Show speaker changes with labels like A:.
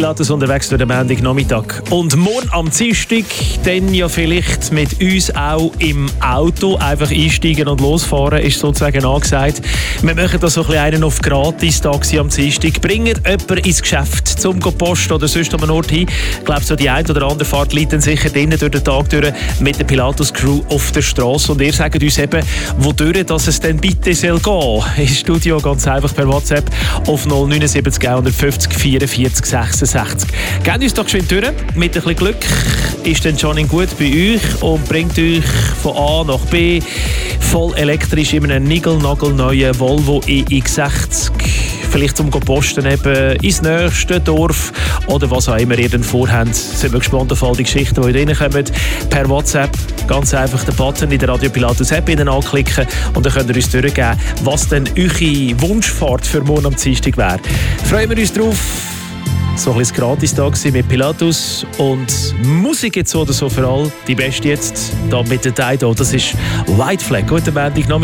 A: Pilatus unterwegs durch den Montagnachmittag. Und morgen am Dienstag dann ja vielleicht mit uns auch im Auto einfach einsteigen und losfahren, ist sozusagen angesagt. Wir machen da so ein bisschen einen auf Gratis-Taxi am Dienstag. Bringen jemanden ins Geschäft zum Post oder sonst an einen Ort hin. Ich glaube, so die eine oder andere Fahrt liegt dann sicher drinnen durch den Tag durch mit der Pilatus-Crew auf der Straße. Und ihr sagt uns eben, wodurch dass es dann bitte soll gehen. Ins Studio ganz einfach per WhatsApp auf 079 150 44 66. Gebt uns doch schön durch. Mit ein bisschen Glück ist dann Johnny gut bei euch und bringt euch von A nach B voll elektrisch in einem niegelnagelneuen Volvo EX60. Vielleicht zum Posten eben ins nächste Dorf oder was auch immer ihr dann vorhabt. Sind wir gespannt auf all die Geschichten, die reinkommen. Per WhatsApp ganz einfach den Button in der Radio Pilatus App anklicken und dann könnt ihr uns durchgeben, was denn eure Wunschfahrt für morgen am Dienstag wäre. Freuen wir uns drauf. So ein bisschen Gratis-Tag mit Pilatus und Musik jetzt so oder so für alle. Die beste jetzt, da mit der Dido, das ist White Flag. Guten Montag,